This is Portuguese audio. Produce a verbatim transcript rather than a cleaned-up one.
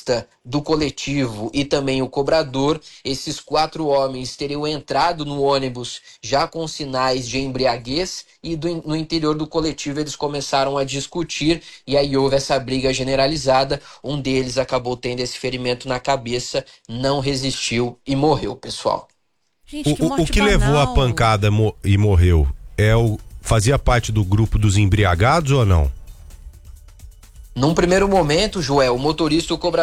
motorista do coletivo e também o cobrador. Esses quatro homens teriam entrado no ônibus já com sinais de embriaguez e do, no interior do coletivo eles começaram a discutir e aí houve essa briga generalizada. Um deles acabou tendo esse ferimento na cabeça, não resistiu e morreu, pessoal. Gente, que o, o que banal. Levou a pancada mo- e morreu é o fazia parte do grupo dos embriagados ou não? Num primeiro momento, Joel, o motorista e o cobrador